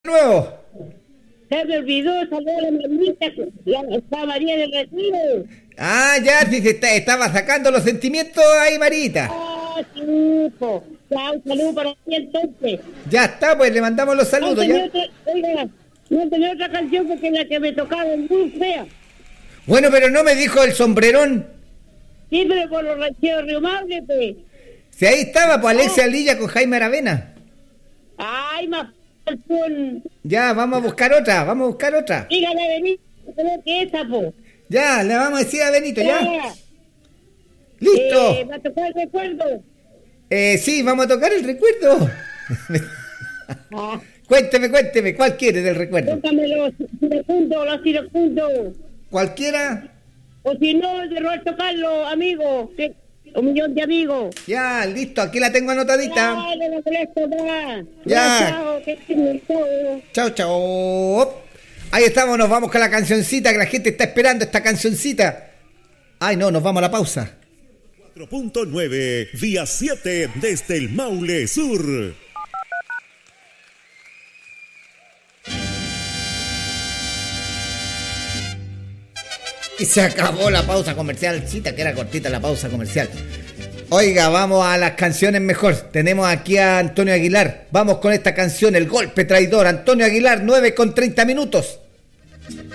nuevo. Se me olvidó saludar a mi amiguita, está María del Retiro. Ah, ya, dice, estaba sacando los sentimientos ahí, Marita. Ah, sí, po. Ya, un saludo para ti entonces. Ya está, pues le mandamos los saludos, ya. Oiga, no tenía otra canción porque la que me tocaba es muy fea. Bueno, pero no me dijo el sombrerón. Sí, pero por los rancheros Río Maule, pues. Si ahí estaba, pues Alexia Lilla con Jaime Aravena. Ay, más canción. Ya, vamos a buscar otra. Dígale a Benito, creo que esa, po. Ya, le vamos a decir a Benito, ya. Listo. ¿Va a tocar el recuerdo? Sí, vamos a tocar el recuerdo. Cuénteme, ¿cuál quiere del recuerdo? Tócame los iracundos. ¿Cualquiera? O si no, de Roberto Carlos, amigo. Un millón de amigos. Ya, listo, aquí la tengo anotadita. Dale, no molesto más. Ya. Chao, chao. Ahí estamos, nos vamos con la cancioncita, que la gente está esperando esta cancioncita. Ay, no, nos vamos a la pausa. 4.9, vía 7, desde el Maule Sur. Y se acabó la pausa comercial, cita que era cortita la pausa comercial. Oiga, vamos a las canciones mejor. Tenemos aquí a Antonio Aguilar. Vamos con esta canción, El Golpe Traidor. Antonio Aguilar, 9:30.